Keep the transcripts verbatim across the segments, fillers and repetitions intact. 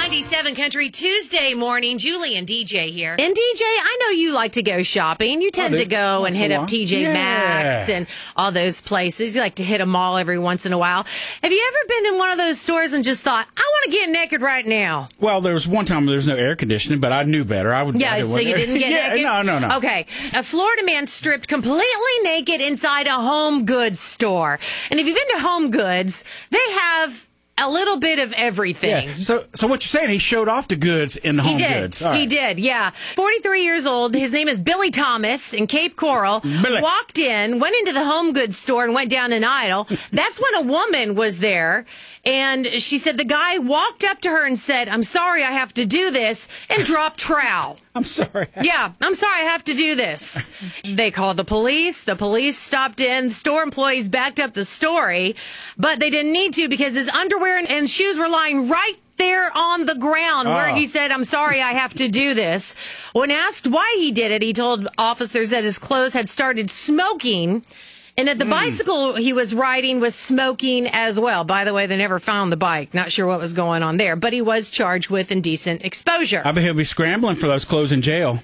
ninety-seven Country Tuesday morning. Julie and D J here. And D J, I know you like to go shopping. You tend to go and hit up T J Yeah. Maxx and all those places. You like to hit a mall every once in a while. Have you ever been in one of those stores and just thought, I want to get naked right now? Well, there was one time there was no air conditioning, but I knew better. I would. Yeah, I so you didn't get yeah, naked? No, no, no. Okay. A Florida man stripped completely naked inside a home goods store. And if you've been to Home Goods, they have a little bit of everything. Yeah. So, so what you're saying? He showed off the goods in the He home did. goods. All He right. did, yeah. forty-three years old. His name is Billy Thomas in Cape Coral. Billy. Walked in, went into the home goods store and went down an aisle. That's when a woman was there. And she said the guy walked up to her and said, I'm sorry I have to do this, and dropped trowel. I'm sorry. Yeah, I'm sorry, I have to do this. They called the police. The police stopped in. The store employees backed up the story, but they didn't need to because his underwear and, and shoes were lying right there on the ground where Oh. he said, I'm sorry, I have to do this. When asked why he did it, he told officers that his clothes had started smoking and that the Mm. bicycle he was riding was smoking as well. By the way, they never found the bike. Not sure what was going on there, but he was charged with indecent exposure. I bet he'll be scrambling for those clothes in jail.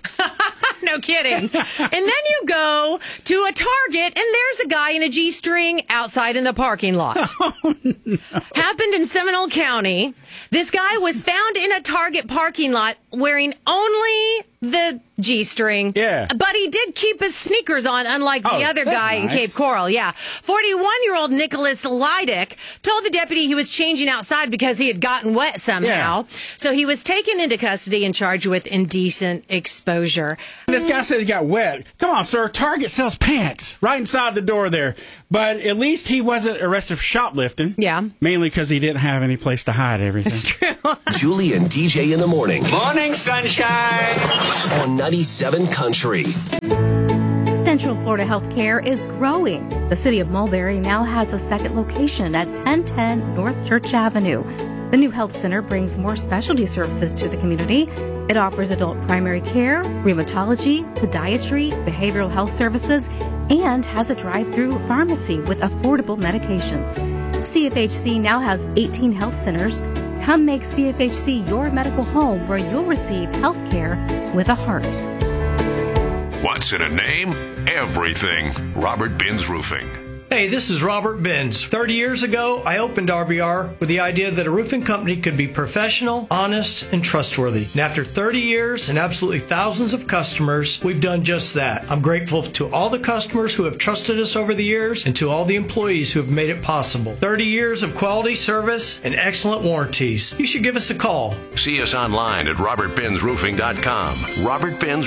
No kidding. And then you go to a Target, and there's a guy in a G-string outside in the parking lot. Oh, no. Happened in Seminole County. This guy was found in a Target parking lot wearing only the G-string. Yeah. But he did keep his sneakers on, unlike the Oh, other that's guy in nice. Cape Coral. Yeah. forty-one-year-old Nicholas Leidick told the deputy he was changing outside because he had gotten wet somehow. Yeah. So he was taken into custody and charged with indecent exposure. This guy said he got wet. Come on, sir. Target sells pants right inside the door there. But at least he wasn't arrested for shoplifting. Yeah. Mainly because he didn't have any place to hide everything. It's true. Julie and D J in the morning Morning, sunshine. on ninety-seven Country. Central Florida Healthcare is growing. The city of Mulberry now has a second location at ten ten North Church Avenue. The new health center brings more specialty services to the community. It offers adult primary care, rheumatology, podiatry, behavioral health services, and has a drive-through pharmacy with affordable medications. C F H C now has eighteen health centers. Come make C F H C your medical home where you'll receive health care with a heart. What's in a name? Everything. Robert Binns Roofing. Hey, this is Robert Binns. thirty years ago, I opened R B R with the idea that a roofing company could be professional, honest, and trustworthy. And after thirty years and absolutely thousands of customers, we've done just that. I'm grateful to all the customers who have trusted us over the years and to all the employees who have made it possible. thirty years of quality service and excellent warranties. You should give us a call. See us online at robert binns roofing dot com. Robert Binns